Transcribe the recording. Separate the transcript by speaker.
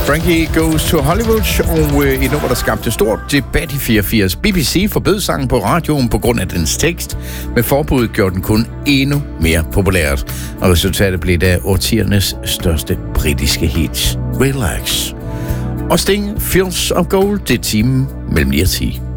Speaker 1: Frankie Goes to Hollywood, og et nummer, der skabte stort debat i 84. BBC forbød sangen på radioen på grund af dens tekst, men forbuddet gjorde den kun endnu mere populært, og resultatet blev da årtiernes største britiske hit, Relax. Og Sting, Fields of Gold, det er timen mellem 9 og 10.